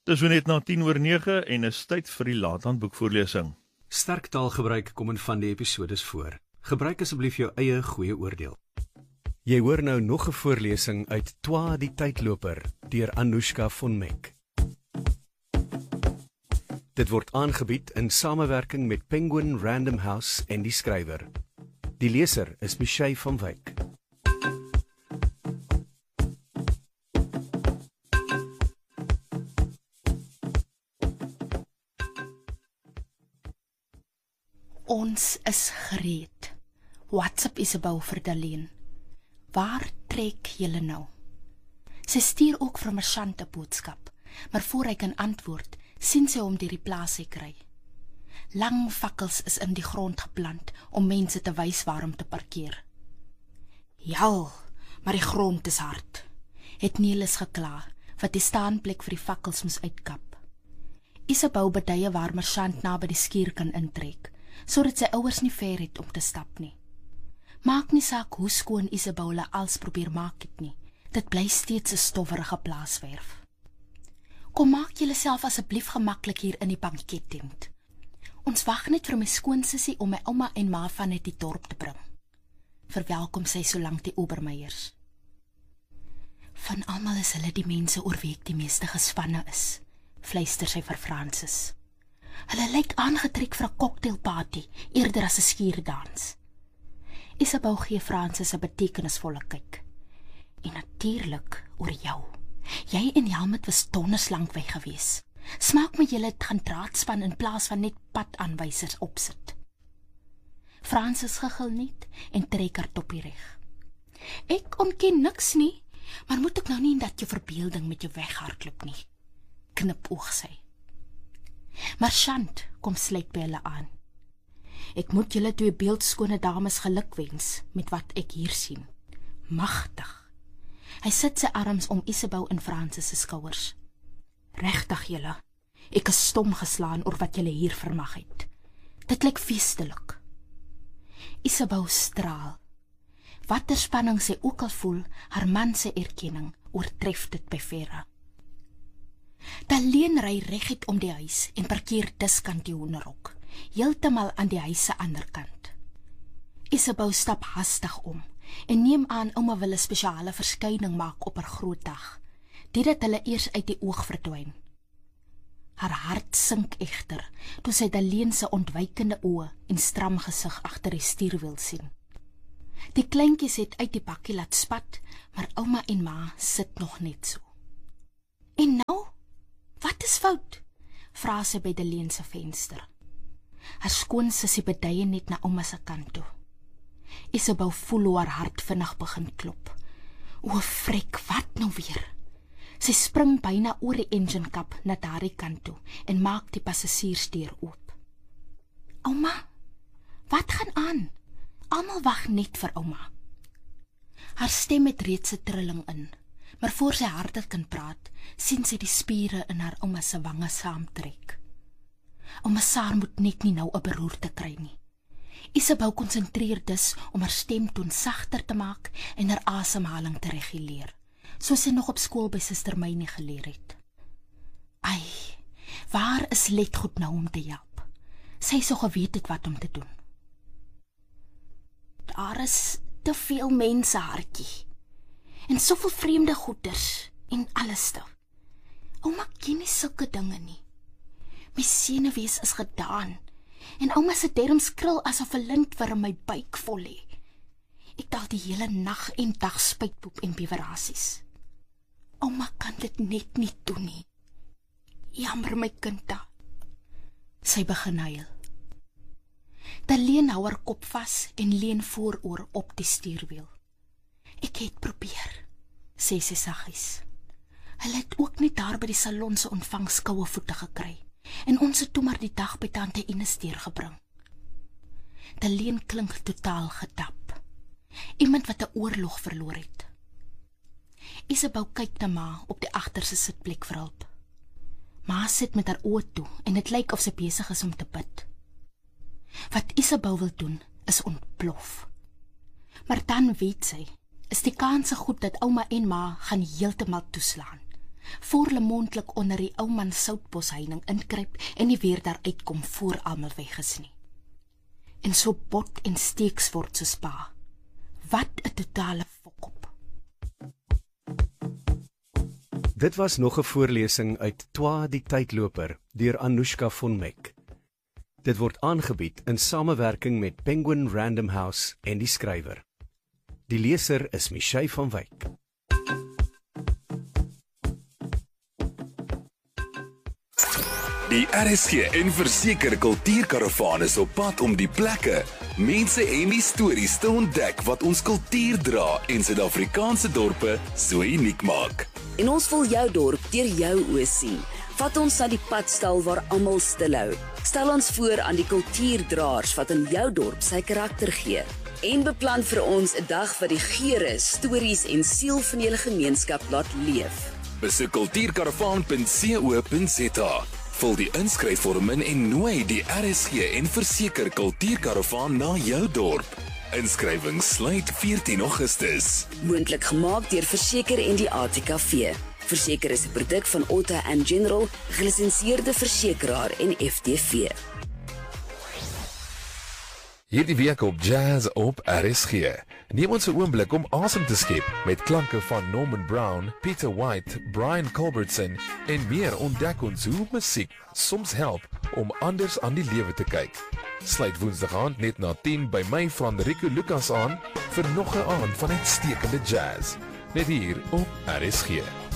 Dis net na 10:09 en is tyd vir die laathandboekvoorlesing. Sterk taalgebruik kom in van die episodes voor. Gebruik asseblief jou eie goeie oordeel. Jy hoor nou nog 'n voorlesing uit Twa die Tydloper deur Anoushka von Meck. Dit word aangebied in samewerking met Penguin Random House en die skrywer. Die leser is Michelle van Wyk. Ons is gereed. WhatsApp Isabel vir Daleen. Waar trek julle nou? Sy stuur ook vir Marchant 'n boodskap, maar voor hy kan antwoord, sien sy hom deur die plaas hy kry. Lang fakkels is in die grond geplant om mense te wys waar om te parkeer. Jal, maar die grond is hard, het Nelis gekla, wat die staanplek vir die fakkels moes uitkap. Isabel beduie waar Marchant na by die skuur kan intrek, sodat sy ouers nie ver het om te stap nie. Maak nie saak hoe skoon Isabel als probeer maak het nie, dit bly steeds 'n stowwerige plaaswerf. Kom maak julle self asseblief gemaklik hier in die bankettent. Ons wag net vir my skoonsussie om my ouma en ma van uit die dorp te bring. Verwelkom sy solank die Obermeyers. Van almal is hulle die mense oor wie ek die meeste gespanne is, fluister sy vir Francis. Hulle lyk aangetrek vir 'n cocktailparty, eerder as 'n skuurdans. Isabel gee Francis 'n betekenisvolle kyk. En natuurlik oor jou. Jy en Helmut was tonnes lank weg gewees. Smaak my julle het gaan draadspan in plaas van net padaanwysers opsit. Francis giggel net en trek haar toppie reg. Ek ontken niks nie, maar moet ek nou nie dat jou verbeelding met jou weghardloop nie. Knipoog sy. Marchant kom sluit by hulle aan. Ek moet julle twee beeldskone dames gelukwens met wat ek hier sien. Magtig. Hy sit sy arms om Isabel en Francis se skouers. Regtig julle, ek is stom geslaan oor wat julle hier vermag het. Dit lyk feestelik. Isabel straal. Watter spanning sy ook al voel, haar man se erkenning oortref dit by verre. Daleen ry reguit om die huis en parkeer diskant die hoenderhok, heeltemal aan die huis se ander kant. Isabel stap hastig om en neem aan ouma wil 'n spesiale verskyning maak op haar groot dag, dit dat hulle eers uit die oog verdwyn. Haar hart sink egter toe sy Daleen se ontwykende oë en stram gesig agter die stuurwiel sien. Die kleintjies het uit die bakkie laat spat, maar ouma en ma sit nog net so. En nou? Wat is fout? Vra sy by Daleen se venster. Haar skoonsussie beduie net na ouma se kant toe. Isabel voel hoe haar hart vinnig begin klop. O, frek, wat nou weer? Sy spring byna oor die engine kap na daardie kant toe en maak die passasiersdeur oop. Ouma, wat gaan aan? Almal wag net vir ouma. Haar stem het reeds 'n trilling in, maar voor sy harder kan praat, sien sy die spiere in haar ouma se wange saamtrek. Ouma Saar moet net nie nou 'n beroerte kry nie. Isabel konsentreer dus om haar stemtoon sagter te maak en haar asemhaling te reguleer, soos sy nog op skool by Suster Mynie geleer het. Ai, waar is Letgoed nou om te help? Sy sou geweet het wat om te doen. Daar is te veel mense, hartjie, en soveel vreemde goeders en alles te. Ouma ken nie sulke dinge nie. My senuwees is gedaan, en ouma se derms krul asof 'n lintworm my buik vol lê. Ek dal die hele nag en dag spuitpoep en bewerasies. Ouma kan dit net nie doen nie. Jammer my kinda. Sy begin huil. Daleen hou haar kop vas en leun vooroor op die stuurwiel. Ek het probeer, sê sy saggies. Hulle het ook net daar by die salon se ontvangs koue voete gekry. En ons het toe maar die dag by tante Ines deurgebring. Daleen klink totaal gedap. Iemand wat 'n oorlog verloor het. Isabel kyk na ma op die agterste sitplek vir hulp. Ma sit met haar oë toe en dit lyk of sy besig is om te bid. Wat Isabel wil doen, is ontplof. Maar dan weet sy, is die kanse goed dat ouma en ma gaan heeltemal toeslaan. voor hulle mondelik onder die ou man soutbosheining inkruip en nie weer daar uitkom voor almal weg is nie. En so bot en steeks word soos pa. Wat 'n totale fokop. Dit was nog 'n voorlesing uit Twa die Tydloper deur Anoushka von Meck. Dit word aangebied in samewerking met Penguin Random House en die skrywer. Die leser is Michelle van Wyk. Die RSG en Verseker Kultuurkaravaan is op pad om die plekke, mense en die stories te ontdek wat ons kultuur dra en Suid-Afrikaanse dorpe so uniek maak. En ons wil jou dorp deur jou oë sien. Vat ons na die padstal waar almal stilhou. Stel ons voor aan die kultuurdraers wat in jou dorp sy karakter gee. En beplan vir ons 'n dag wat die geure, stories en siel van julle gemeenskap laat leef. Besoek kultuurkaravaan.co.za. Vul die inskryfvorm in en nooi die RSG en Verseker Kultuurkaravaan na jou dorp. Inskrywings sluit 14 Augustus. Moontlik gemaak deur Verseker en die ATKV. Verseker is 'n produk van Otta & General, gelisensieerde versekeraar en FTV. Hierdie week op Jazz op RSG. Neem ons 'n oomblik om asem te skep met klanke van Norman Brown, Peter White, Brian Culbertson en meer. Ontdek ons hoe musiek soms help om anders aan die lewe te kyk. Sluit Woensdag aand net na 10 by my Franderico Lucas aan vir nog 'n aand van uitstekende jazz. Net hier op RSG.